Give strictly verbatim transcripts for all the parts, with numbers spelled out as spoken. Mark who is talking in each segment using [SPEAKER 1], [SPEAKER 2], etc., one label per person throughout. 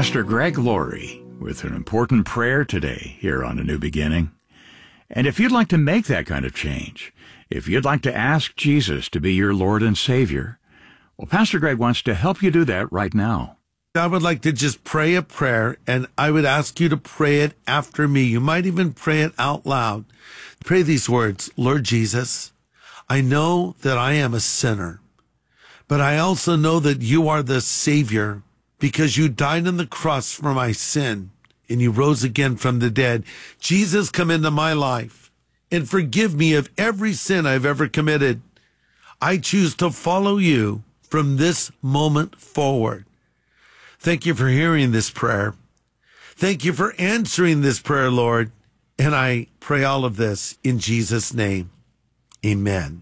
[SPEAKER 1] Pastor Greg Laurie with an important prayer today here on A New Beginning. And if you'd like to make that kind of change, if you'd like to ask Jesus to be your Lord and Savior, well, Pastor Greg wants to help you do that right now.
[SPEAKER 2] I would like to just pray a prayer, and I would ask you to pray it after me. You might even pray it out loud. Pray these words: Lord Jesus, I know that I am a sinner, but I also know that you are the Savior because you died on the cross for my sin and you rose again from the dead. Jesus, come into my life and forgive me of every sin I've ever committed. I choose to follow you from this moment forward. Thank you for hearing this prayer. Thank you for answering this prayer, Lord. And I pray all of this in Jesus' name. Amen.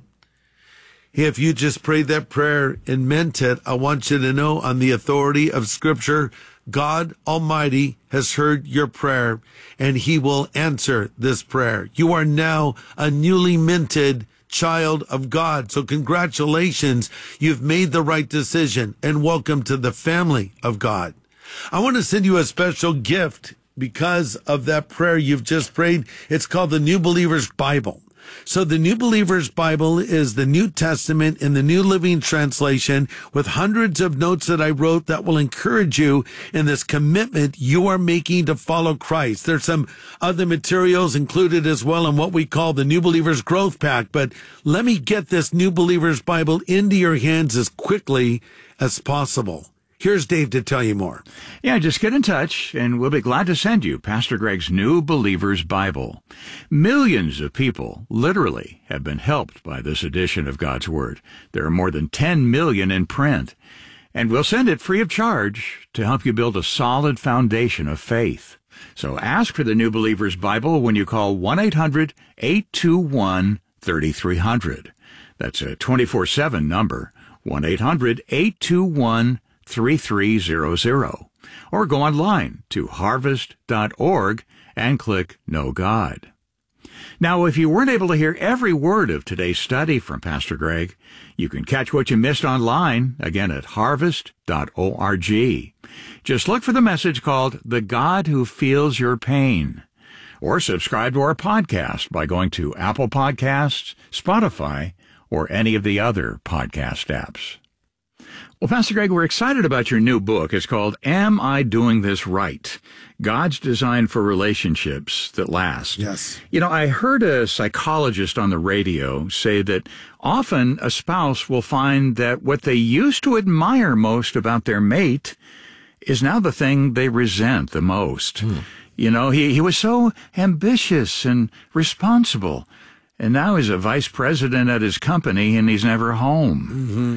[SPEAKER 2] If you just prayed that prayer and meant it, I want you to know, on the authority of Scripture, God Almighty has heard your prayer, and he will answer this prayer. You are now a newly minted child of God. So congratulations, you've made the right decision, and welcome to the family of God. I want to send you a special gift because of that prayer you've just prayed. It's called the New Believer's Bible. So the New Believer's Bible is the New Testament in the New Living Translation with hundreds of notes that I wrote that will encourage you in this commitment you are making to follow Christ. There's some other materials included as well in what we call the New Believer's Growth Pack, but let me get this New Believer's Bible into your hands as quickly as possible. Here's Dave to tell you more.
[SPEAKER 1] Yeah, just get in touch, and we'll be glad to send you Pastor Greg's New Believer's Bible. Millions of people, literally, have been helped by this edition of God's Word. There are more than ten million in print. And we'll send it free of charge to help you build a solid foundation of faith. So ask for the New Believer's Bible when you call one eight hundred eight two one three three zero zero. That's a twenty-four seven number, one eight hundred eight two one three three zero zero. Or go online to harvest dot org and click Know God. Now, if you weren't able to hear every word of today's study from Pastor Greg, you can catch what you missed online, again at harvest dot org. Just look for the message called The God Who Feels Your Pain. Or subscribe to our podcast by going to Apple Podcasts, Spotify, or any of the other podcast apps. Well, Pastor Greg, we're excited about your new book. It's called Am I Doing This Right? God's Design for Relationships That Last.
[SPEAKER 2] Yes.
[SPEAKER 1] You know, I heard a psychologist on the radio say that often a spouse will find that what they used to admire most about their mate is now the thing they resent the most. Hmm. You know, he, he was so ambitious and responsible, and now he's a vice president at his company and he's never home.
[SPEAKER 2] Mm-hmm.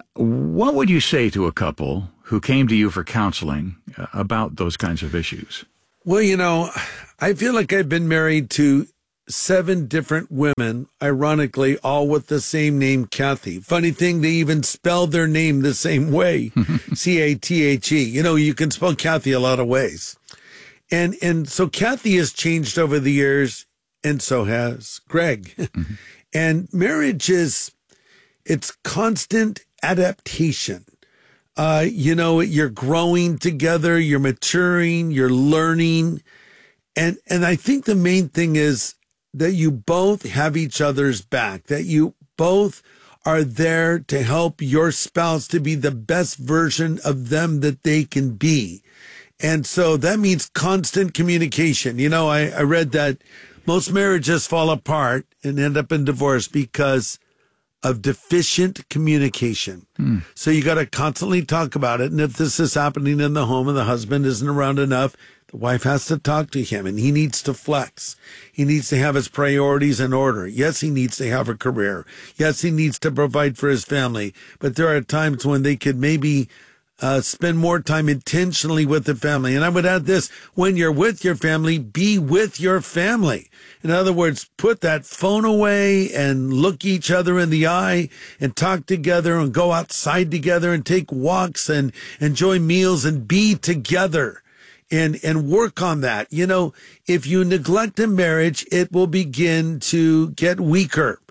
[SPEAKER 1] What would you say to a couple who came to you for counseling uh, about those kinds of issues?
[SPEAKER 2] Well, you know, I feel like I've been married to seven different women, ironically, all with the same name, Kathy. Funny thing, they even spell their name the same way, C A T H E. You know, you can spell Kathy a lot of ways. And and so Kathy has changed over the years, and so has Greg. Mm-hmm. And marriage is, it's constant adaptation. Uh, you know, you're growing together, you're maturing, you're learning. And, and I think the main thing is that you both have each other's back, that you both are there to help your spouse to be the best version of them that they can be. And so that means constant communication. You know, I, I read that most marriages fall apart and end up in divorce because of deficient communication. Hmm. So you got to constantly talk about it. And if this is happening in the home and the husband isn't around enough, the wife has to talk to him and he needs to flex. He needs to have his priorities in order. Yes, he needs to have a career. Yes, he needs to provide for his family. But there are times when they could maybe Uh, spend more time intentionally with the family. And I would add this: when you're with your family, be with your family. In other words, put that phone away and look each other in the eye and talk together and go outside together and take walks and enjoy meals and be together and, and work on that. You know, if you neglect a marriage, it will begin to get weaker.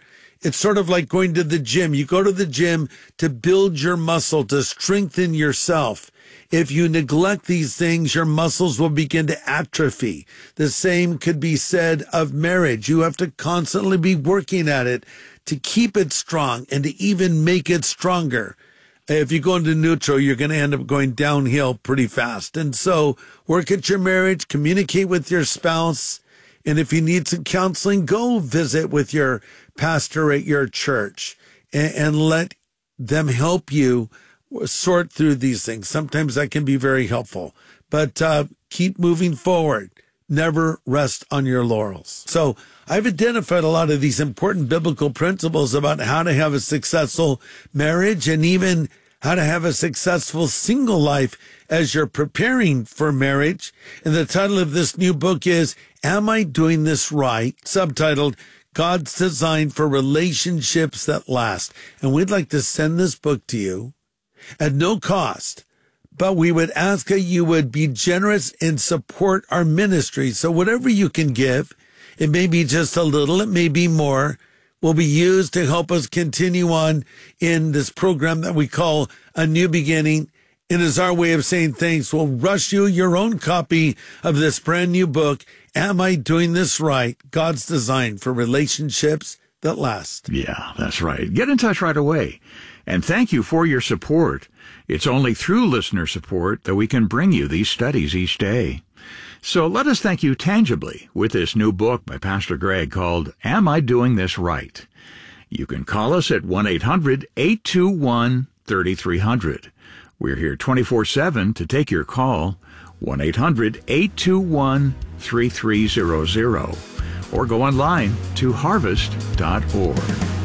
[SPEAKER 2] It's sort of like going to the gym. You go to the gym to build your muscle, to strengthen yourself. If you neglect these things, your muscles will begin to atrophy. The same could be said of marriage. You have to constantly be working at it to keep it strong and to even make it stronger. If you go into neutral, you're going to end up going downhill pretty fast. And so work at your marriage, communicate with your spouse. And if you need some counseling, go visit with your pastor at your church and, and let them help you sort through these things. Sometimes that can be very helpful, but uh, keep moving forward. Never rest on your laurels. So I've identified a lot of these important biblical principles about how to have a successful marriage and even how to have a successful single life as you're preparing for marriage. And the title of this new book is Am I Doing This Right? Subtitled God's Design for Relationships That Last. And we'd like to send this book to you at no cost, but we would ask that you would be generous and support our ministry. So whatever you can give, it may be just a little, it may be more, will be used to help us continue on in this program that we call A New Beginning. And as our way of saying thanks, we'll rush you your own copy of this brand new book, Am I Doing This Right? God's Design for Relationships That Last.
[SPEAKER 1] Yeah, that's right. Get in touch right away. And thank you for your support. It's only through listener support that we can bring you these studies each day. So let us thank you tangibly with this new book by Pastor Greg called Am I Doing This Right? You can call us at one eight hundred, eight two one, three three zero zero. We're here twenty-four seven to take your call, one eight hundred, eight two one, three three zero zero, or go online to harvest dot org.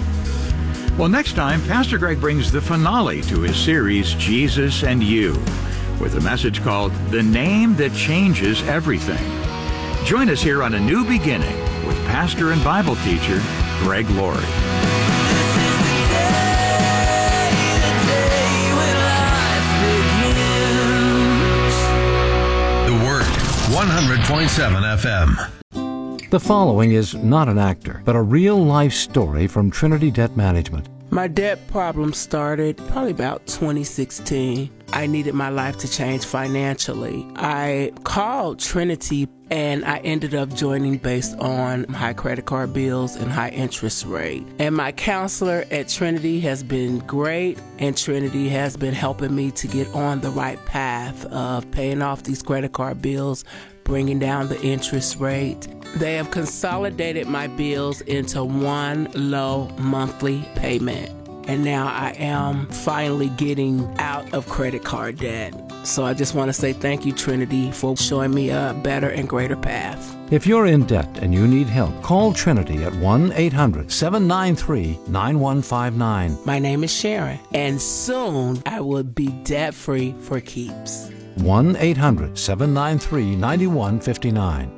[SPEAKER 1] Well, next time, Pastor Greg brings the finale to his series, Jesus and You, with a message called The Name That Changes Everything. Join us here on A New Beginning with pastor and Bible teacher Greg Laurie.
[SPEAKER 3] This is the day, the day when life begins.
[SPEAKER 4] The Word, one hundred point seven F M.
[SPEAKER 5] The following is not an actor, but a real-life story from Trinity Debt Management.
[SPEAKER 6] My debt problem started probably about twenty sixteen. I needed my life to change financially. I called Trinity and I ended up joining based on high credit card bills and high interest rate. And my counselor at Trinity has been great, and Trinity has been helping me to get on the right path of paying off these credit card bills, bringing down the interest rate. They have consolidated my bills into one low monthly payment. And now I am finally getting out of credit card debt. So I just want to say thank you, Trinity, for showing me a better and greater path.
[SPEAKER 5] If you're in debt and you need help, call Trinity at one eight hundred, seven nine three, nine one five nine.
[SPEAKER 6] My name is Sharon, and soon I will be debt-free for keeps.
[SPEAKER 5] one eight hundred, seven nine three, nine one five nine.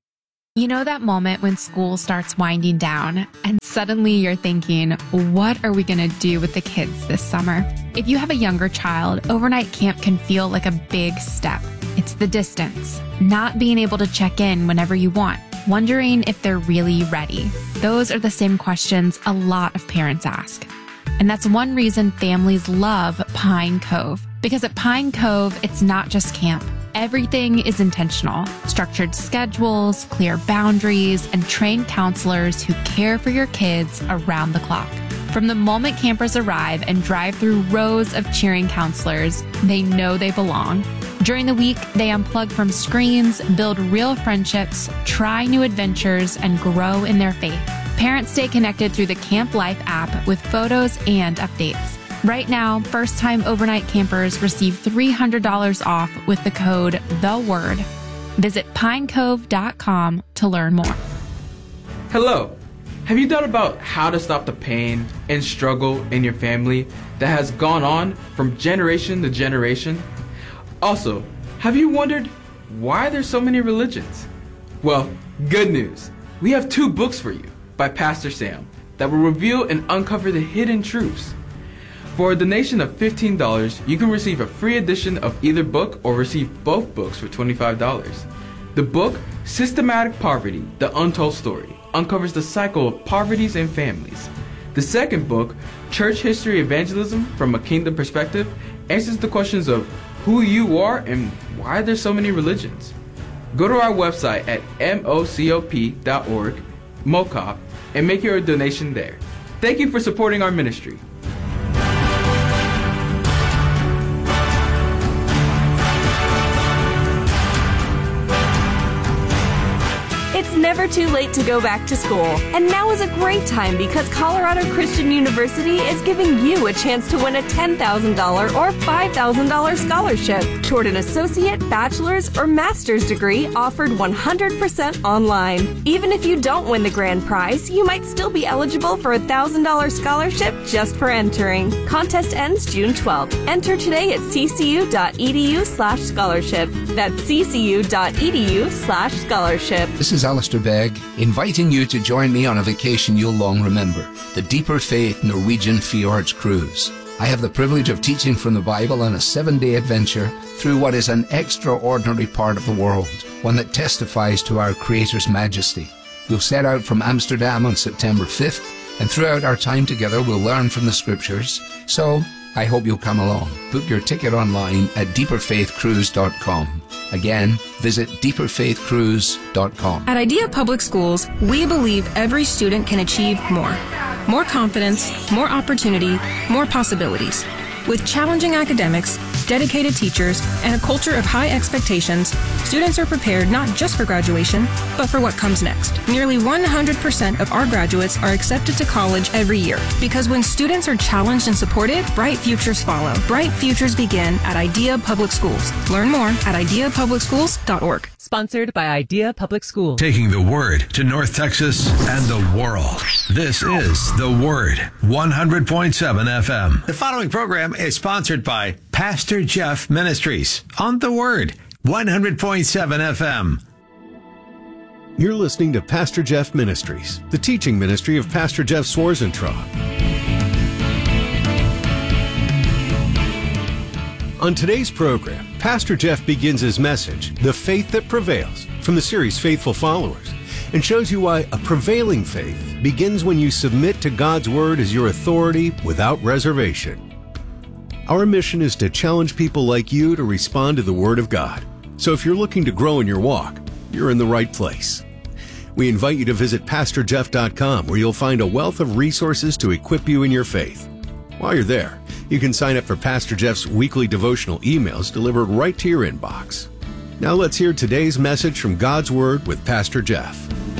[SPEAKER 7] You know that moment when school starts winding down and suddenly you're thinking, what are we going to do with the kids this summer? If you have a younger child, overnight camp can feel like a big step. It's the distance, not being able to check in whenever you want, wondering if they're really ready. Those are the same questions a lot of parents ask. And that's one reason families love Pine Cove. Because at Pine Cove, it's not just camp. Everything is intentional. Structured schedules, clear boundaries, and trained counselors who care for your kids around the clock. From the moment campers arrive and drive through rows of cheering counselors, they know they belong. During the week, they unplug from screens, build real friendships, try new adventures, and grow in their faith. Parents stay connected through the Camp Life app with photos and updates. Right now, first-time overnight campers receive three hundred dollars off with the code THEWORD. Visit pine cove dot com to learn more.
[SPEAKER 8] Hello. Have you thought about how to stop the pain and struggle in your family that has gone on from generation to generation? Also, have you wondered why there's so many religions? Well, good news. We have two books for you by Pastor Sam that will reveal and uncover the hidden truths. For a donation of fifteen dollars, you can receive a free edition of either book or receive both books for twenty-five dollars. The book, Systematic Poverty, The Untold Story, uncovers the cycle of poverties in families. The second book, Church History Evangelism from a Kingdom Perspective, answers the questions of who you are and why there's so many religions. Go to our website at mocop dot org, MOCOP, and make your donation there. Thank you for supporting our ministry.
[SPEAKER 9] It's never too late to go back to school, and now is a great time because Colorado Christian University is giving you a chance to win a ten thousand dollars or five thousand dollars scholarship toward an associate, bachelor's, or master's degree offered one hundred percent online. Even if you don't win the grand prize, you might still be eligible for a one thousand dollars scholarship just for entering. Contest ends June twelfth. Enter today at ccu.edu slash scholarship. That's ccu.edu slash scholarship.
[SPEAKER 10] This is Alistair Begg, inviting you to join me on a vacation you'll long remember, the Deeper Faith Norwegian Fjords Cruise. I have the privilege of teaching from the Bible on a seven-day adventure through what is an extraordinary part of the world, one that testifies to our Creator's majesty. We'll set out from Amsterdam on September fifth, and throughout our time together we'll learn from the Scriptures. So, I hope you'll come along. Book your ticket online at deeper faith cruise dot com. Again, visit deeper faith cruise dot com.
[SPEAKER 11] At Idea Public Schools, we believe every student can achieve more. More confidence, more opportunity, more possibilities. With challenging academics, dedicated teachers, and a culture of high expectations, students are prepared not just for graduation, but for what comes next. Nearly one hundred percent of our graduates are accepted to college every year, because when students are challenged and supported, bright futures follow. Bright futures begin at Idea Public Schools. Learn more at idea public schools dot org.
[SPEAKER 12] Sponsored by Idea Public Schools.
[SPEAKER 4] Taking the Word to North Texas and the world. This is The Word, one hundred point seven F M.
[SPEAKER 13] The following program is sponsored by Pastor Jeff Ministries on The Word, one hundred point seven F M.
[SPEAKER 14] You're listening to Pastor Jeff Ministries, the teaching ministry of Pastor Jeff Swarzentraub. On today's program, Pastor Jeff begins his message, The Faith That Prevails, from the series Faithful Followers, and shows you why a prevailing faith begins when you submit to God's Word as your authority without reservation. Our mission is to challenge people like you to respond to the Word of God. So if you're looking to grow in your walk, you're in the right place. We invite you to visit pastor jeff dot com, where you'll find a wealth of resources to equip you in your faith. While you're there, you can sign up for Pastor Jeff's weekly devotional emails delivered right to your inbox. Now let's hear today's message from God's Word with Pastor Jeff.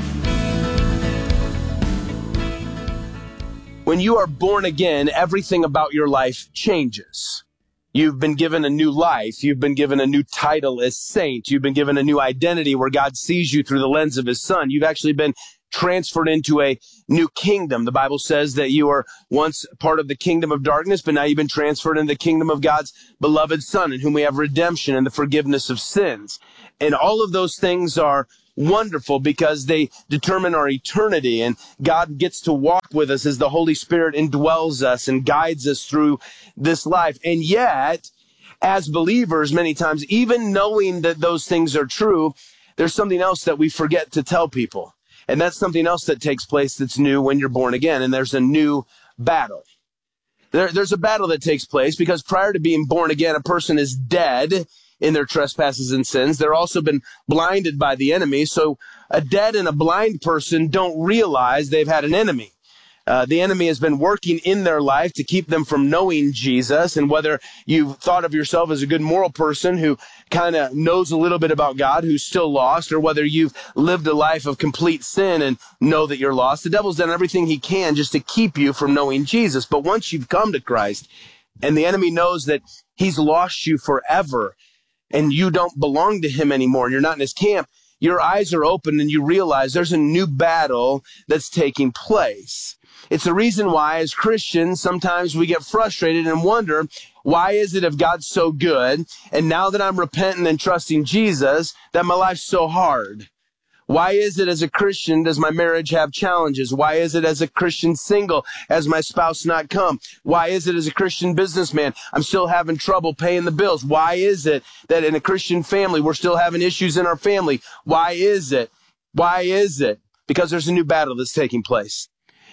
[SPEAKER 15] When you are born again, everything about your life changes. You've been given a new life. You've been given a new title as saint. You've been given a new identity where God sees you through the lens of His Son. You've actually been transferred into a new kingdom. The Bible says that you were once part of the kingdom of darkness, but now you've been transferred into the kingdom of God's beloved Son, in whom we have redemption and the forgiveness of sins. And all of those things are wonderful because they determine our eternity, and God gets to walk with us as the Holy Spirit indwells us and guides us through this life. And yet, as believers, many times, even knowing that those things are true, there's something else that we forget to tell people. And that's something else that takes place that's new when you're born again, and there's a new battle. There, there's a battle that takes place because prior to being born again, a person is dead in their trespasses and sins. They're also been blinded by the enemy. So a dead and a blind person don't realize they've had an enemy. Uh, the enemy has been working in their life to keep them from knowing Jesus. And whether you've thought of yourself as a good moral person who kind of knows a little bit about God, who's still lost, or whether you've lived a life of complete sin and know that you're lost, the devil's done everything he can just to keep you from knowing Jesus. But once you've come to Christ and the enemy knows that he's lost you forever and you don't belong to him anymore, and you're not in his camp, your eyes are open and you realize there's a new battle that's taking place. It's the reason why, as Christians, sometimes we get frustrated and wonder, why is it if God's so good, and now that I'm repentant and trusting Jesus, that my life's so hard? Why is it as a Christian does my marriage have challenges? Why is it as a Christian single has my spouse not come? Why is it as a Christian businessman I'm still having trouble paying the bills? Why is it that in a Christian family we're still having issues in our family? Why is it? Why is it? Because there's a new battle that's taking place.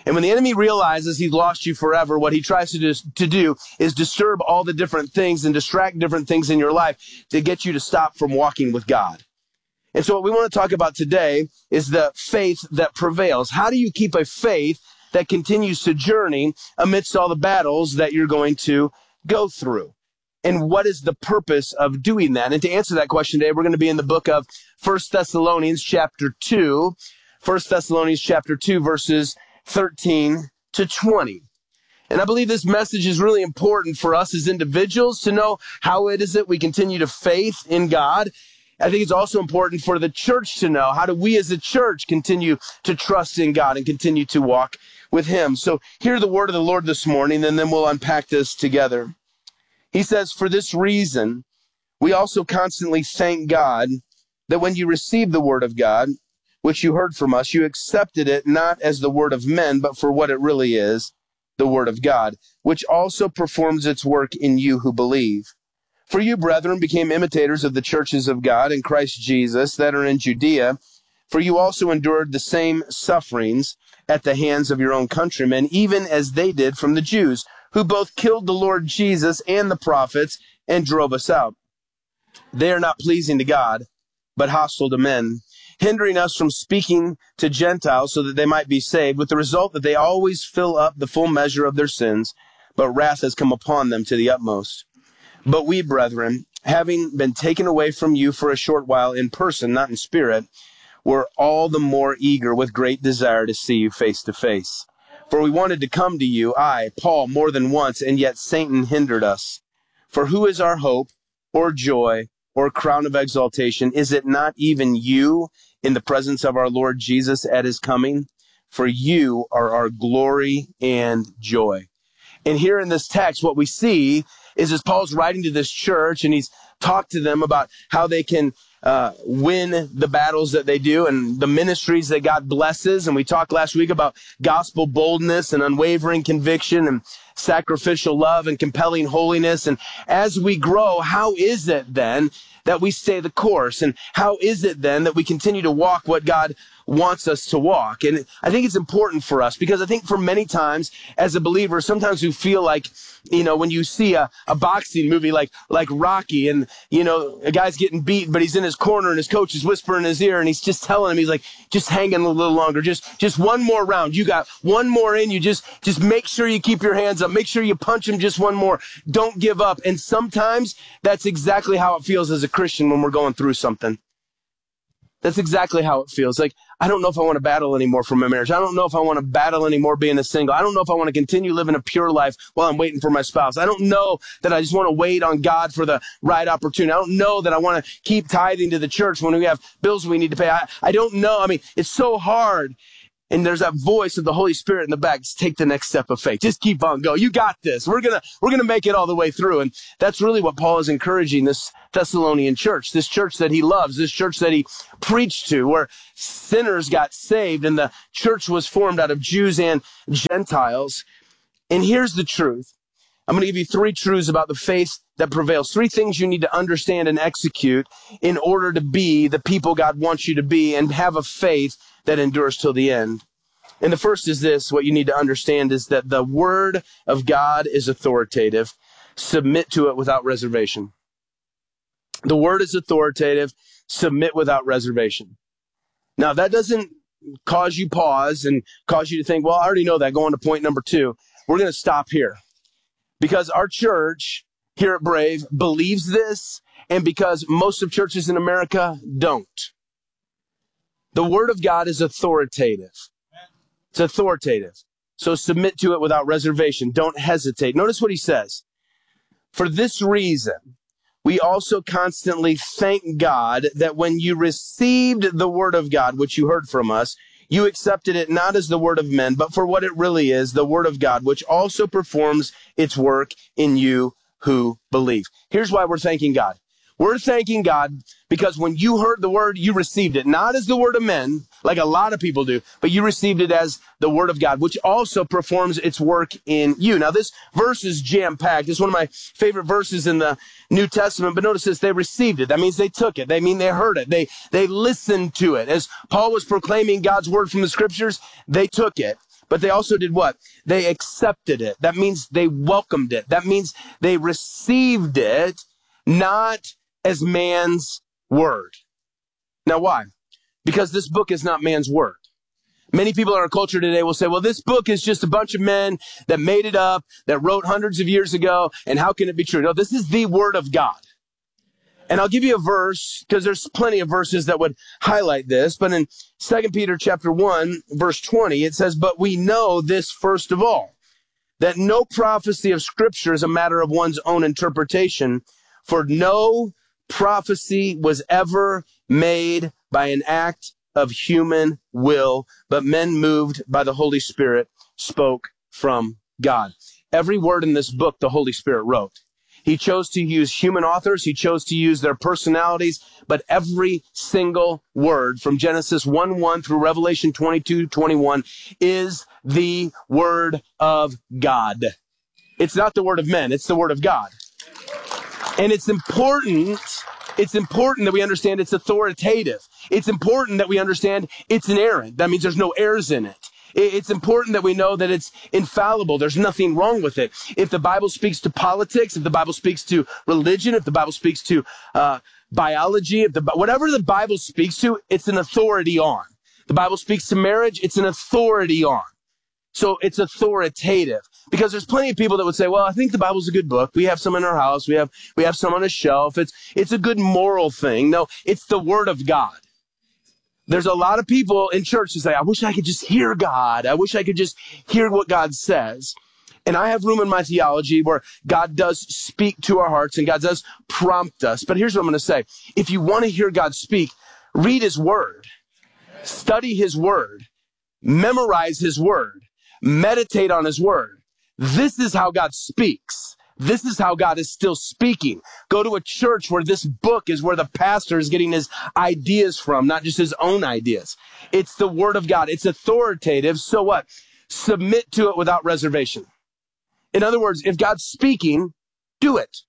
[SPEAKER 15] And when the enemy realizes he's lost you forever, what he tries to do, to do is disturb all the different things and distract different things in your life to get you to stop from walking with God. And so what we want to talk about today is the faith that prevails. How do you keep a faith that continues to journey amidst all the battles that you're going to go through? And what is the purpose of doing that? And to answer that question today, we're going to be in the book of First Thessalonians chapter two, First Thessalonians chapter two, verses thirteen to twenty. And I believe this message is really important for us as individuals to know how it is that we continue to faith in God. I think it's also important for the church to know, how do we as a church continue to trust in God and continue to walk with him? So hear the word of the Lord this morning, and then we'll unpack this together. He says, "For this reason, we also constantly thank God that when you received the word of God, which you heard from us, you accepted it not as the word of men, but for what it really is, the word of God, which also performs its work in you who believe. For you, brethren, became imitators of the churches of God in Christ Jesus that are in Judea, for you also endured the same sufferings at the hands of your own countrymen, even as they did from the Jews, who both killed the Lord Jesus and the prophets and drove us out. They are not pleasing to God, but hostile to men, hindering us from speaking to Gentiles so that they might be saved, with the result that they always fill up the full measure of their sins, but wrath has come upon them to the utmost. But we, brethren, having been taken away from you for a short while in person, not in spirit, were all the more eager with great desire to see you face to face. For we wanted to come to you, I, Paul, more than once, and yet Satan hindered us. For who is our hope, or joy, or crown of exaltation? Is it not even you in the presence of our Lord Jesus at his coming? For you are our glory and joy." And here in this text, what we see is as Paul's writing to this church, and he's talked to them about how they can uh, win the battles that they do and the ministries that God blesses. And we talked last week about gospel boldness and unwavering conviction and sacrificial love and compelling holiness. And as we grow, how is it then that we stay the course? And how is it then that we continue to walk what God wants us to walk? And I think it's important for us, because I think for many times as a believer, sometimes we feel like, you know, when you see a, a boxing movie like, like Rocky, and, you know, a guy's getting beat, but he's in his corner and his coach is whispering in his ear and he's just telling him, he's like, just hang in a little longer. Just, just one more round. You got one more in you. Just, just make sure you keep your hands up. Make sure you punch him just one more. Don't give up. And sometimes that's exactly how it feels as a Christian when we're going through something. That's exactly how it feels. Like, I don't know if I want to battle anymore for my marriage. I don't know if I want to battle anymore being a single. I don't know if I want to continue living a pure life while I'm waiting for my spouse. I don't know that I just want to wait on God for the right opportunity. I don't know that I want to keep tithing to the church when we have bills we need to pay. I, I don't know. I mean, it's so hard. And there's that voice of the Holy Spirit in the back. Just take the next step of faith. Just keep on going. You got this. We're going to, we're going to make it all the way through. And that's really what Paul is encouraging this Thessalonian church, this church that he loves, this church that he preached to, where sinners got saved and the church was formed out of Jews and Gentiles. And here's the truth. I'm going to give you three truths about the faith that prevails. Three things you need to understand and execute in order to be the people God wants you to be and have a faith that endures till the end. And the first is this: what you need to understand is that the word of God is authoritative. Submit to it without reservation. The word is authoritative. Submit without reservation. Now, that doesn't cause you pause and cause you to think, well, I already know that. Going to point number two. We're going to stop here, because our church here at Brave believes this, and because most of churches in America don't. The word of God is authoritative. It's authoritative. So submit to it without reservation. Don't hesitate. Notice what he says. For this reason, we also constantly thank God that when you received the word of God, which you heard from us, you accepted it not as the word of men, but for what it really is, the word of God, which also performs its work in you who believe. Here's why we're thanking God. We're thanking God because when you heard the word, you received it, not as the word of men, like a lot of people do, but you received it as the word of God, which also performs its work in you. Now, this verse is jam-packed. It's one of my favorite verses in the New Testament, but notice this: they received it. That means they took it. They mean they heard it. They, they listened to it. As Paul was proclaiming God's word from the scriptures, they took it. but they also did what? They accepted it. That means they welcomed it. That means they received it, not as man's word. Now, why? Because this book is not man's word. Many people in our culture today will say, well, this book is just a bunch of men that made it up, that wrote hundreds of years ago, and how can it be true? No, this is the word of God. And I'll give you a verse, because there's plenty of verses that would highlight this, but in Second Peter chapter one, verse twenty, it says, but we know this first of all, that no prophecy of Scripture is a matter of one's own interpretation, for no prophecy was ever made by an act of human will, but men moved by the Holy Spirit spoke from God. Every word in this book, the Holy Spirit wrote. He chose to use human authors. He chose to use their personalities, but every single word from Genesis one one through Revelation twenty-two twenty-one is the word of God. It's not the word of men. It's the word of God. And it's important, it's important that we understand it's authoritative. It's important that we understand it's inerrant. That means there's no errors in it. It's important that we know that it's infallible. There's nothing wrong with it. If the Bible speaks to politics, if the Bible speaks to religion, if the Bible speaks to uh, biology, if the whatever the Bible speaks to, it's an authority on. The Bible speaks to marriage, it's an authority on. So it's authoritative, because there's plenty of people that would say, well, I think the Bible's a good book. We have some in our house. We have, we have some on a shelf. It's, it's a good moral thing. No, it's the word of God. There's a lot of people in church who say, I wish I could just hear God. I wish I could just hear what God says. And I have room in my theology where God does speak to our hearts and God does prompt us. But here's what I'm going to say. If you want to hear God speak, read his word, study his word, memorize his word, meditate on his word. This is how God speaks. This is how God is still speaking. Go to a church where this book is where the pastor is getting his ideas from, not just his own ideas. It's the word of God. It's authoritative. So what? Submit to it without reservation. In other words, if God's speaking, do it.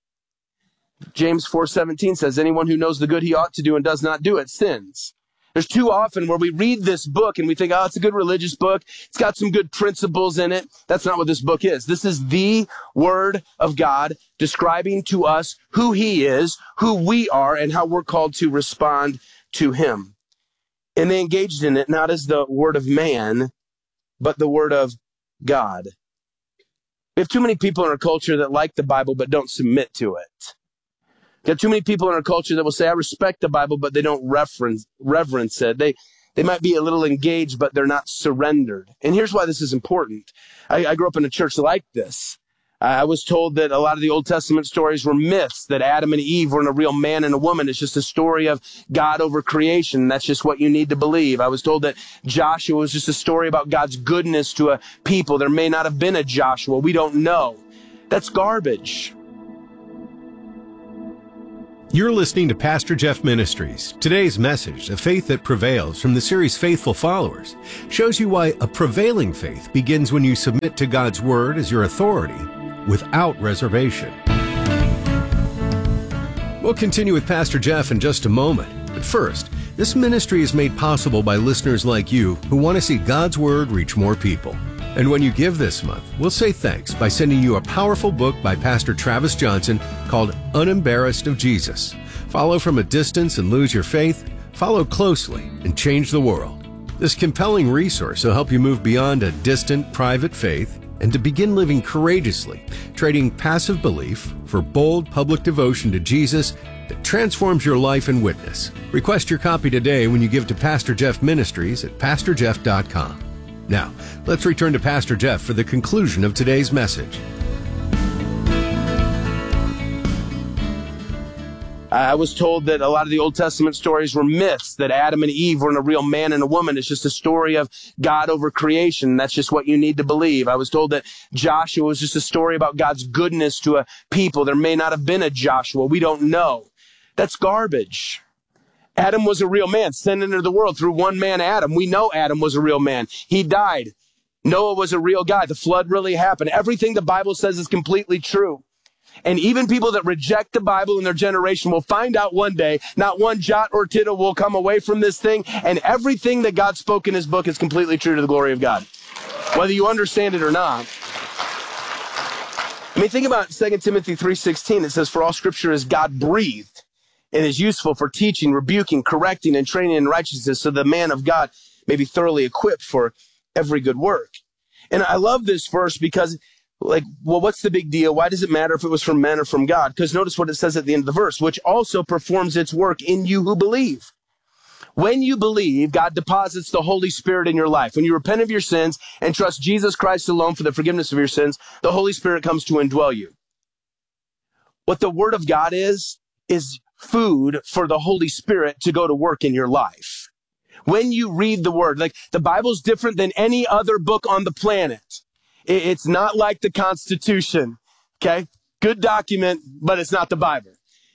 [SPEAKER 15] James four seventeen says, anyone who knows the good he ought to do and does not do it sins. There's too often where we read this book and we think, oh, it's a good religious book. It's got some good principles in it. That's not what this book is. This is the word of God describing to us who he is, who we are, and how we're called to respond to him. And they engaged in it not as the word of man, but the word of God. We have too many people in our culture that like the Bible but don't submit to it. There are too many people in our culture that will say, I respect the Bible, but they don't reference, reverence it. They, they might be a little engaged, but they're not surrendered. And here's why this is important. I, I grew up in a church like this. I was told that a lot of the Old Testament stories were myths, that Adam and Eve weren't a real man and a woman. It's just a story of God over creation. That's just what you need to believe. I was told that Joshua was just a story about God's goodness to a people. There may not have been a Joshua. We don't know. That's garbage.
[SPEAKER 14] You're listening to Pastor Jeff Ministries. Today's message, The Faith That Prevails, from the series Faithful Followers, shows you why a prevailing faith begins when you submit to God's Word as your authority without reservation. We'll continue with Pastor Jeff in just a moment. But first, this ministry is made possible by listeners like you who want to see God's Word reach more people. And when you give this month, we'll say thanks by sending you a powerful book by Pastor Travis Johnson called Unembarrassed of Jesus. Follow from a distance and lose your faith. Follow closely and change the world. This compelling resource will help you move beyond a distant, private faith and to begin living courageously, trading passive belief for bold public devotion to Jesus that transforms your life and witness. Request your copy today when you give to Pastor Jeff Ministries at pastor jeff dot com. Now, let's return to Pastor Jeff for the conclusion of today's message.
[SPEAKER 15] I was told that a lot of the Old Testament stories were myths, that Adam and Eve weren't a real man and a woman. It's just a story of God over creation. That's just what you need to believe. I was told that Joshua was just a story about God's goodness to a people. There may not have been a Joshua. We don't know. That's garbage. Adam was a real man, sent into the world through one man, Adam. We know Adam was a real man. He died. Noah was a real guy. The flood really happened. Everything the Bible says is completely true. And even people that reject the Bible in their generation will find out one day, not one jot or tittle will come away from this thing, and everything that God spoke in his book is completely true to the glory of God. whether you understand it or not. I mean, think about Second Timothy three sixteen. It says, for all scripture is God-breathed and is useful for teaching, rebuking, correcting, and training in righteousness, so the man of God may be thoroughly equipped for every good work. And I love this verse because, like, well, what's the big deal? Why does it matter if it was from men or from God? Because notice what it says at the end of the verse, which also performs its work in you who believe. When you believe, God deposits the Holy Spirit in your life. When you repent of your sins and trust Jesus Christ alone for the forgiveness of your sins, the Holy Spirit comes to indwell you. What the Word of God is, is food for the Holy Spirit to go to work in your life. When you read the Word, like the Bible's different than any other book on the planet. It's not like the Constitution, okay? Good document, but it's not the Bible.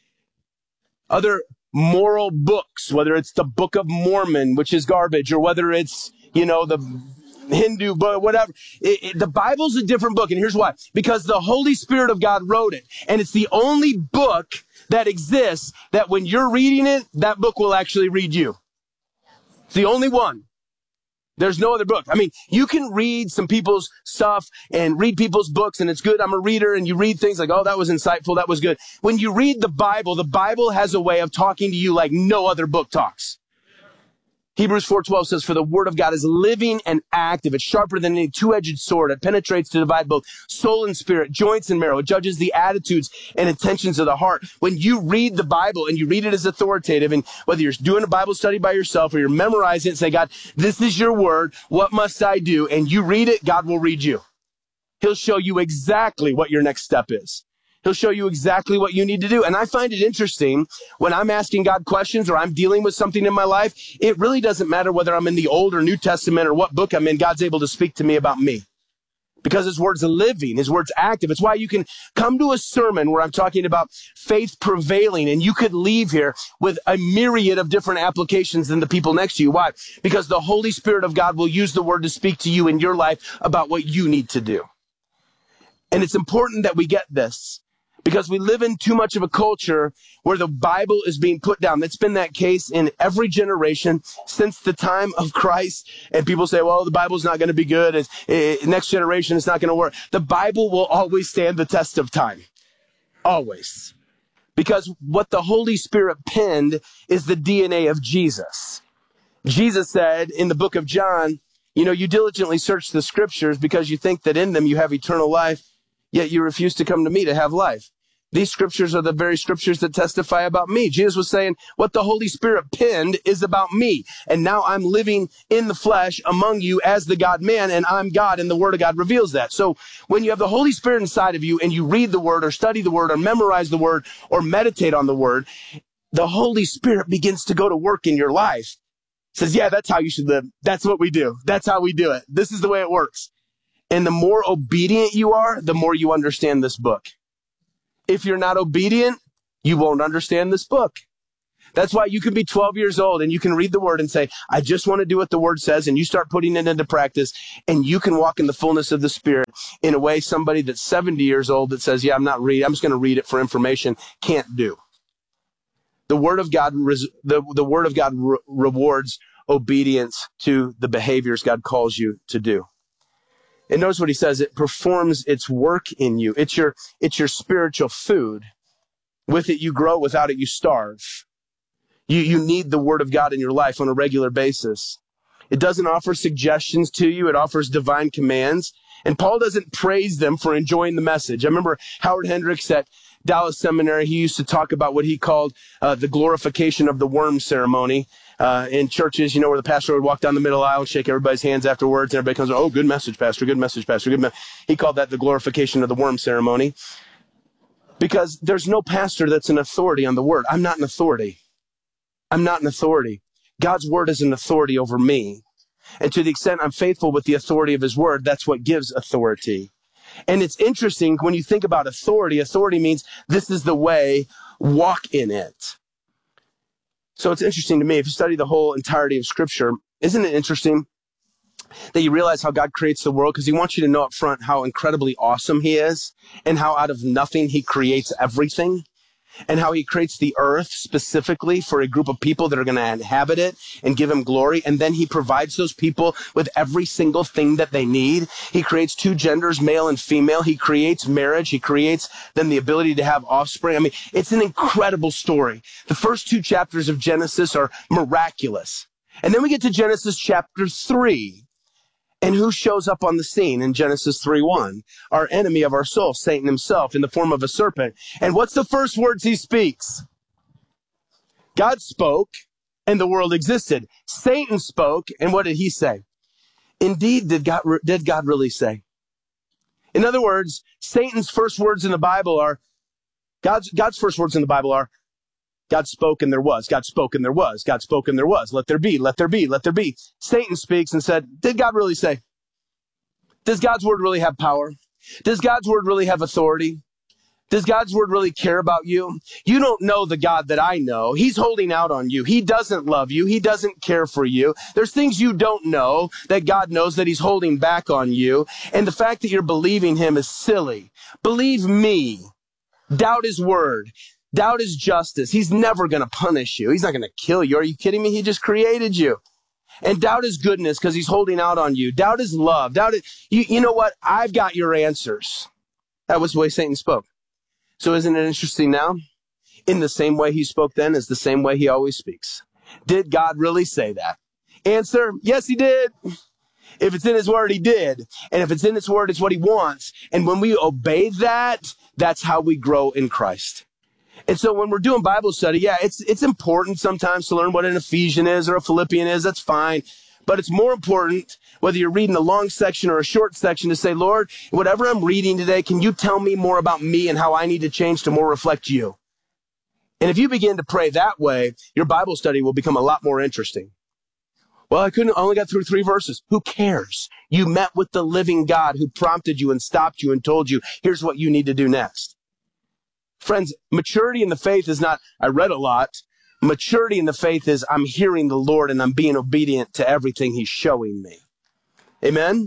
[SPEAKER 15] Other moral books, whether it's the Book of Mormon, which is garbage, or whether it's, you know, the Hindu book, whatever. It, it, the Bible's a different book, and here's why. Because the Holy Spirit of God wrote it, and it's the only book that exists that when you're reading it, that book will actually read you. It's the only one. There's no other book. I mean, you can read some people's stuff and read people's books, and it's good. I'm a reader, and you read things like, oh, that was insightful, that was good. When you read the Bible, the Bible has a way of talking to you like no other book talks. Hebrews four twelve says, for the word of God is living and active. It's sharper than any two-edged sword. It penetrates to divide both soul and spirit, joints and marrow. It judges the attitudes and intentions of the heart. When you read the Bible and you read it as authoritative, and whether you're doing a Bible study by yourself or you're memorizing it and say, God, this is your word. What must I do? And you read it, God will read you. He'll show you exactly what your next step is. He'll show you exactly what you need to do. And I find it interesting when I'm asking God questions or I'm dealing with something in my life, it really doesn't matter whether I'm in the Old or New Testament or what book I'm in, God's able to speak to me about me. Because his word's living, his word's active. It's why you can come to a sermon where I'm talking about faith prevailing, and you could leave here with a myriad of different applications than the people next to you. Why? Because the Holy Spirit of God will use the word to speak to you in your life about what you need to do. And it's important that we get this, because we live in too much of a culture where the Bible is being put down. That's been that case in every generation since the time of Christ. And people say, well, the Bible's not going to be good. It's, it, next generation, it's not going to work. The Bible will always stand the test of time. Always. Because what the Holy Spirit penned is the D N A of Jesus. Jesus said in the book of John, you know, you diligently search the scriptures because you think that in them you have eternal life, yet you refuse to come to me to have life. These scriptures are the very scriptures that testify about me. Jesus was saying what the Holy Spirit penned is about me. And now I'm living in the flesh among you as the God-man, and I'm God, and the Word of God reveals that. So when you have the Holy Spirit inside of you and you read the Word or study the Word or memorize the Word or meditate on the Word, the Holy Spirit begins to go to work in your life. Says, yeah, that's how you should live. That's what we do. That's how we do it. This is the way it works. And the more obedient you are, the more you understand this book. If you're not obedient, you won't understand this book. That's why you can be twelve years old and you can read the word and say, I just want to do what the word says. And you start putting it into practice, and you can walk in the fullness of the Spirit in a way somebody that's seventy years old that says, yeah, I'm not reading, I'm just going to read it for information, can't do. The word of God, res- the, the word of God re- rewards obedience to the behaviors God calls you to do. And notice what he says, it performs its work in you. It's your, it's your spiritual food. With it you grow, without it you starve. You, you need the word of God in your life on a regular basis. It doesn't offer suggestions to you. It offers divine commands. And Paul doesn't praise them for enjoying the message. I remember Howard Hendricks at Dallas Seminary, he used to talk about what he called uh, the glorification of the worm ceremony. Uh, in churches, you know, where the pastor would walk down the middle aisle and shake everybody's hands afterwards, and everybody comes, oh, good message, pastor, good message, pastor, good message. He called that the glorification of the worm ceremony. Because there's no pastor that's an authority on the word. I'm not an authority. I'm not an authority. God's word is an authority over me. And to the extent I'm faithful with the authority of his word, that's what gives authority. And it's interesting when you think about authority, authority means this is the way, walk in it. So it's interesting to me, if you study the whole entirety of Scripture, isn't it interesting that you realize how God creates the world? Because he wants you to know up front how incredibly awesome he is and how out of nothing he creates everything. and how he creates the earth specifically for a group of people that are going to inhabit it and give him glory. And then he provides those people with every single thing that they need. He creates two genders, male and female. He creates marriage. He creates then the ability to have offspring. I mean, it's an incredible story. The first two chapters of Genesis are miraculous. And then we get to Genesis chapter three. And who shows up on the scene in Genesis three one? Our enemy of our soul, Satan himself, in the form of a serpent. And what's the first words he speaks? God spoke, and the world existed. Satan spoke, and what did he say? Indeed, did God, did God really say? In other words, Satan's first words in the Bible are, God's, God's first words in the Bible are, God spoke and there was. God spoke and there was. God spoke and there was. Let there be. Let there be. Let there be. Satan speaks and said, did God really say? Does God's word really have power? Does God's word really have authority? Does God's word really care about you? You don't know the God that I know. He's holding out on you. He doesn't love you. He doesn't care for you. There's things you don't know that God knows that he's holding back on you. And the fact that you're believing him is silly. Believe me. Doubt his word. Doubt his justice. He's never going to punish you. He's not going to kill you. Are you kidding me? He just created you. And doubt his goodness because he's holding out on you. Doubt his love. Doubt it. You, you know what? I've got your answers. That was the way Satan spoke. So isn't it interesting now? In the same way he spoke then is the same way he always speaks. Did God really say that? Answer, yes, he did. If it's in his word, he did. And if it's in his word, it's what he wants. And when we obey that, that's how we grow in Christ. And so when we're doing Bible study, yeah, it's it's important sometimes to learn what an Ephesian is or a Philippian is. That's fine. But it's more important, whether you're reading a long section or a short section, to say, Lord, whatever I'm reading today, can you tell me more about me and how I need to change to more reflect you? And if you begin to pray that way, your Bible study will become a lot more interesting. Well, I couldn't, I only got through three verses. Who cares? You met with the living God who prompted you and stopped you and told you, here's what you need to do next. Friends, maturity in the faith is not, I read a lot. Maturity in the faith is, I'm hearing the Lord and I'm being obedient to everything he's showing me. Amen?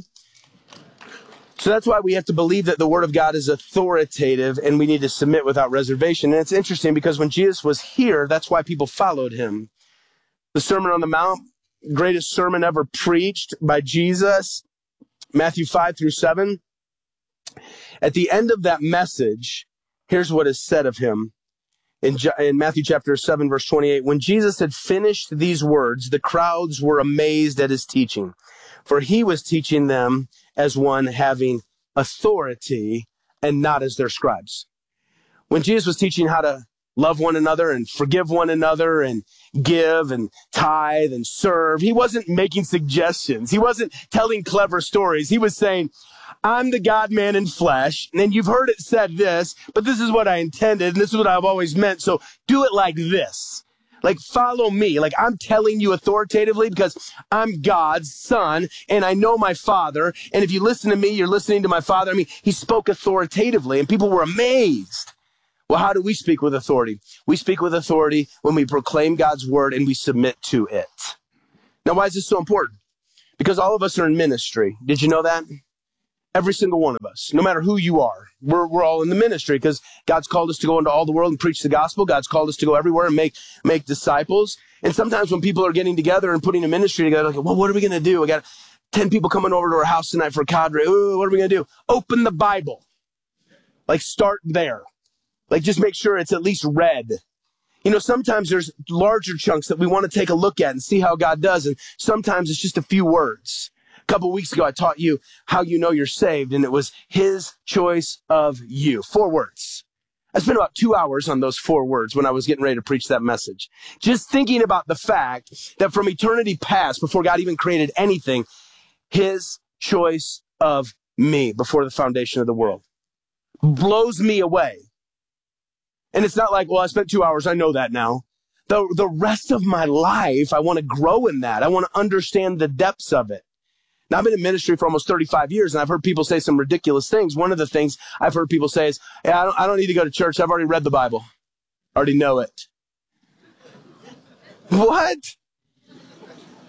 [SPEAKER 15] So that's why we have to believe that the word of God is authoritative and we need to submit without reservation. And it's interesting because when Jesus was here, that's why people followed him. The Sermon on the Mount, greatest sermon ever preached by Jesus, Matthew five through seven. At the end of that message, here's what is said of him in, in Matthew chapter seven, verse twenty-eight. When Jesus had finished these words, the crowds were amazed at his teaching, for he was teaching them as one having authority and not as their scribes. When Jesus was teaching how to love one another and forgive one another and give and tithe and serve, he wasn't making suggestions. He wasn't telling clever stories. He was saying, I'm the God-man in flesh, and you've heard it said this, but this is what I intended, and this is what I've always meant, so do it like this. Like, follow me. Like, I'm telling you authoritatively because I'm God's son, and I know my Father, and if you listen to me, you're listening to my Father. I mean, he spoke authoritatively, and people were amazed. Well, how do we speak with authority? We speak with authority when we proclaim God's word and we submit to it. Now, why is this so important? Because all of us are in ministry. Did you know that? Every single one of us, no matter who you are, we're, we're all in the ministry because God's called us to go into all the world and preach the gospel. God's called us to go everywhere and make, make disciples. And sometimes when people are getting together and putting a ministry together, like, well, what are we going to do? We got ten people coming over to our house tonight for a cadre. Ooh, what are we going to do? Open the Bible. Like, start there. Like, just make sure it's at least read. You know, sometimes there's larger chunks that we want to take a look at and see how God does. And sometimes it's just a few words. A couple of weeks ago, I taught you how you know you're saved, and it was his choice of you. Four words. I spent about two hours on those four words when I was getting ready to preach that message. Just thinking about the fact that from eternity past, before God even created anything, his choice of me before the foundation of the world blows me away. And it's not like, well, I spent two hours. I know that now. The, the rest of my life, I want to grow in that. I want to understand the depths of it. Now, I've been in ministry for almost thirty-five years, and I've heard people say some ridiculous things. One of the things I've heard people say is, hey, I don't, I don't need to go to church. I've already read the Bible. I already know it. What?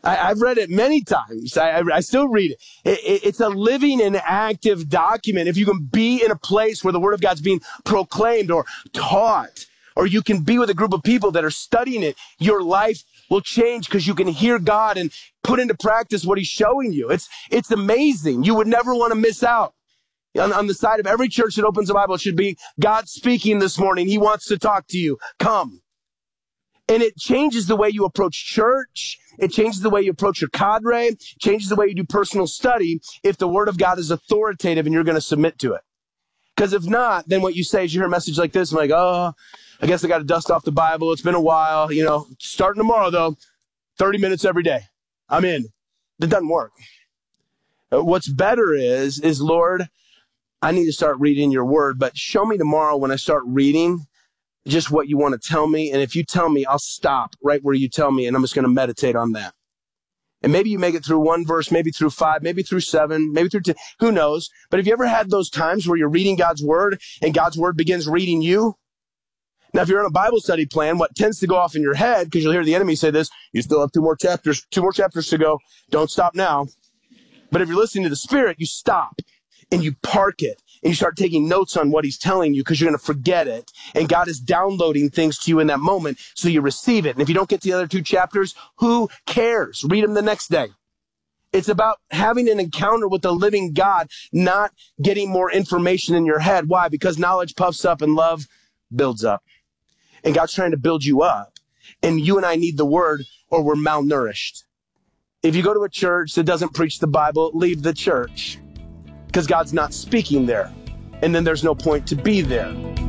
[SPEAKER 15] I, I've read it many times. I, I, I still read it. It, it. It's a living and active document. If you can be in a place where the Word of God's being proclaimed or taught, or you can be with a group of people that are studying it, your life will change because you can hear God and put into practice what He's showing you. It's it's amazing. You would never want to miss out. On, on the side of every church that opens the Bible, it should be, God speaking this morning. He wants to talk to you. Come. And it changes the way you approach church. It changes the way you approach your cadre. It changes the way you do personal study if the Word of God is authoritative and you're going to submit to it. Because if not, then what you say is you hear a message like this, I'm like, oh, I guess I got to dust off the Bible. It's been a while. You know, starting tomorrow, though, thirty minutes every day. I'm in. It doesn't work. What's better is, is Lord, I need to start reading your Word, but show me tomorrow when I start reading just what you want to tell me. And if you tell me, I'll stop right where you tell me, and I'm just going to meditate on that. And maybe you make it through one verse, maybe through five, maybe through seven, maybe through ten, who knows? But have you ever had those times where you're reading God's Word and God's Word begins reading you? Now, if you're on a Bible study plan, what tends to go off in your head, because you'll hear the enemy say this, you still have two more chapters, two more chapters to go. Don't stop now. But if you're listening to the Spirit, you stop and you park it. And you start taking notes on what He's telling you because you're going to forget it. And God is downloading things to you in that moment so you receive it. And if you don't get to the other two chapters, who cares? Read them the next day. It's about having an encounter with the living God, not getting more information in your head. Why? Because knowledge puffs up and love builds up. And God's trying to build you up. And you and I need the Word or we're malnourished. If you go to a church that doesn't preach the Bible, leave the church. Because God's not speaking there. And then there's no point to be there.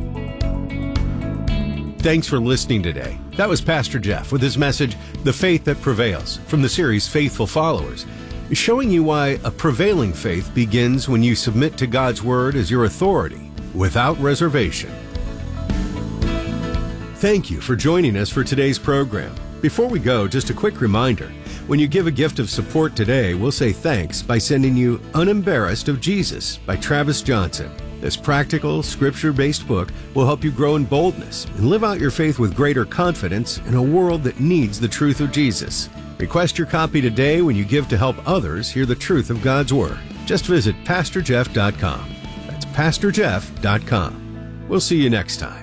[SPEAKER 14] Thanks for listening today. That was Pastor Jeff with his message, The Faith That Prevails, from the series Faithful Followers, showing you why a prevailing faith begins when you submit to God's Word as your authority, without reservation. Thank you for joining us for today's program. Before we go, just a quick reminder. When you give a gift of support today, we'll say thanks by sending you Unembarrassed of Jesus by Travis Johnson. This practical, scripture-based book will help you grow in boldness and live out your faith with greater confidence in a world that needs the truth of Jesus. Request your copy today when you give to help others hear the truth of God's Word. Just visit pastor jeff dot com. That's pastor jeff dot com. We'll see you next time.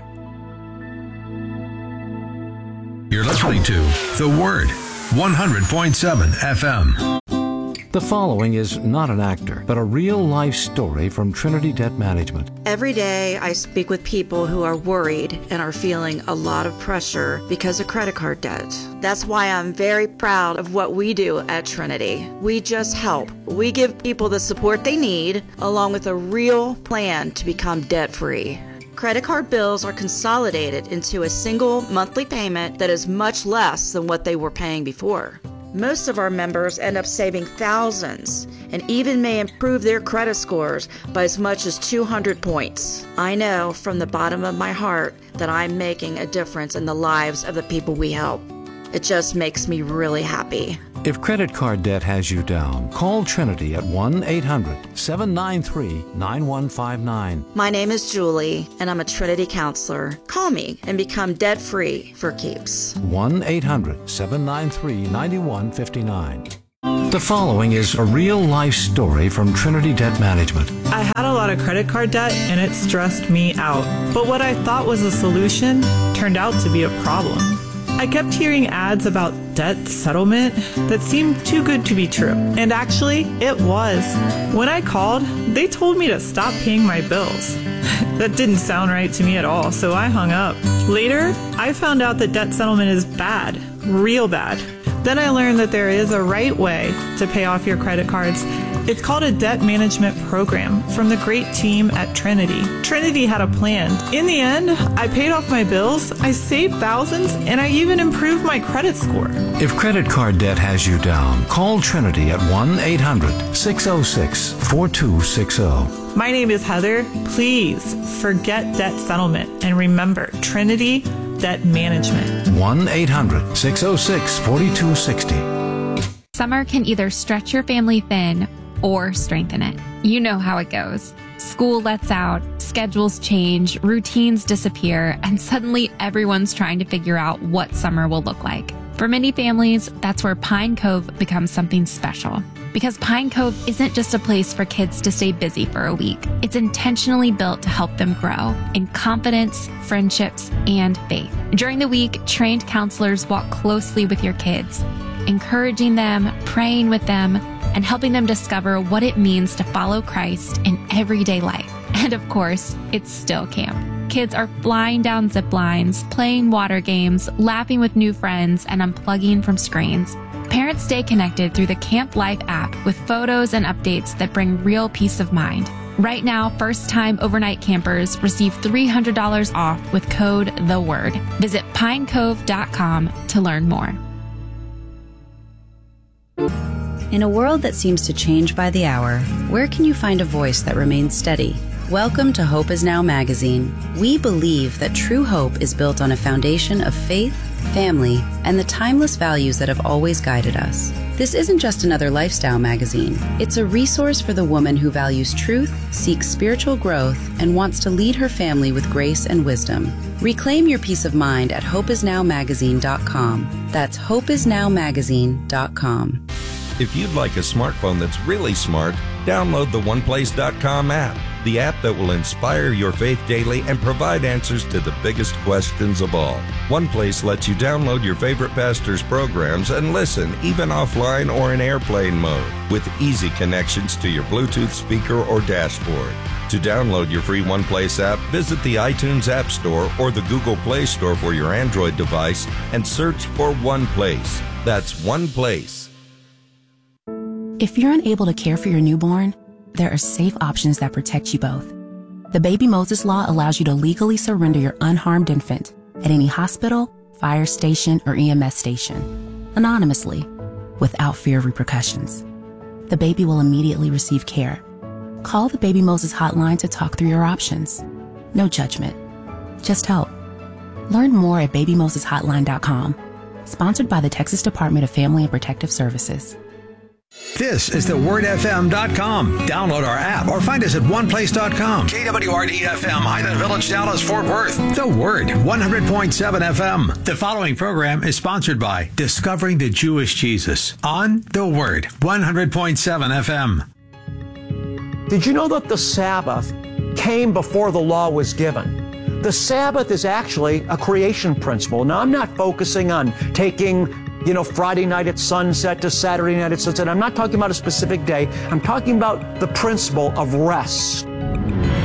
[SPEAKER 4] You're listening to The Word. one hundred point seven F M.
[SPEAKER 5] The following is not an actor, but a real-life story from Trinity Debt Management.
[SPEAKER 16] Every day I speak with people who are worried and are feeling a lot of pressure because of credit card debt. That's why I'm very proud of what we do at Trinity. We just help. We give people the support they need, along with a real plan to become debt-free. Credit card bills are consolidated into a single monthly payment that is much less than what they were paying before. Most of our members end up saving thousands and even may improve their credit scores by as much as two hundred points. I know from the bottom of my heart that I'm making a difference in the lives of the people we help. It just makes me really happy.
[SPEAKER 5] If credit card debt has you down, call Trinity at one eight hundred seven nine three nine one five nine.
[SPEAKER 16] My name is Julie, and I'm a Trinity counselor. Call me and become debt-free for keeps.
[SPEAKER 5] one eight hundred seven nine three nine one five nine. The following is a real-life story from Trinity Debt Management.
[SPEAKER 17] I had a lot of credit card debt, and it stressed me out. But what I thought was a solution turned out to be a problem. I kept hearing ads about debt settlement that seemed too good to be true. And actually, it was. When I called, they told me to stop paying my bills. That didn't sound right to me at all, so I hung up. Later, I found out that debt settlement is bad, real bad. Then I learned that there is a right way to pay off your credit cards. It's called a debt management program from the great team at Trinity. Trinity had a plan. In the end, I paid off my bills, I saved thousands, and I even improved my credit score.
[SPEAKER 5] If credit card debt has you down, call Trinity at one eight hundred six oh six four two six oh.
[SPEAKER 17] My name is Heather. Please forget debt settlement and remember Trinity Debt Management.
[SPEAKER 5] one eight hundred six oh six four two six oh.
[SPEAKER 7] Summer can either stretch your family thin or strengthen it. You know how it goes. School lets out, schedules change, routines disappear, and suddenly everyone's trying to figure out what summer will look like. For many families, that's where Pine Cove becomes something special. Because Pine Cove isn't just a place for kids to stay busy for a week. It's intentionally built to help them grow in confidence, friendships, and faith. During the week, trained counselors walk closely with your kids, encouraging them, praying with them, and helping them discover what it means to follow Christ in everyday life. And of course, it's still camp. Kids are flying down zip lines, playing water games, laughing with new friends, and unplugging from screens. Parents stay connected through the Camp Life app with photos and updates that bring real peace of mind. Right now, first-time overnight campers receive three hundred dollars off with code THEWORD. Visit pine cove dot com to learn more.
[SPEAKER 18] In a world that seems to change by the hour, where can you find a voice that remains steady? Welcome to Hope Is Now magazine. We believe that true hope is built on a foundation of faith, family, and the timeless values that have always guided us. This isn't just another lifestyle magazine. It's a resource for the woman who values truth, seeks spiritual growth, and wants to lead her family with grace and wisdom. Reclaim your peace of mind at hope is now magazine dot com. That's hope is now magazine dot com.
[SPEAKER 19] If you'd like a smartphone that's really smart, download the one place dot com app, the app that will inspire your faith daily and provide answers to the biggest questions of all. OnePlace lets you download your favorite pastor's programs and listen, even offline or in airplane mode, with easy connections to your Bluetooth speaker or dashboard. To download your free OnePlace app, visit the iTunes App Store or the Google Play Store for your Android device and search for OnePlace. That's OnePlace.
[SPEAKER 20] If you're unable to care for your newborn, there are safe options that protect you both. The Baby Moses Law allows you to legally surrender your unharmed infant at any hospital, fire station, or E M S station, anonymously, without fear of repercussions. The baby will immediately receive care. Call the Baby Moses hotline to talk through your options. No judgment, just help. Learn more at baby moses hotline dot com. Sponsored by the Texas Department of Family and Protective Services.
[SPEAKER 4] This is the word f m dot com. Download our app or find us at one place dot com. K W R D F M, Highland Village, Dallas, Fort Worth. The Word, one hundred point seven F M.
[SPEAKER 13] The following program is sponsored by Discovering the Jewish Jesus on The Word, one hundred point seven F M.
[SPEAKER 21] Did you know that the Sabbath came before the law was given? The Sabbath is actually a creation principle. Now, I'm not focusing on taking you know, Friday night at sunset to Saturday night at sunset. I'm not talking about a specific day. I'm talking about the principle of rest.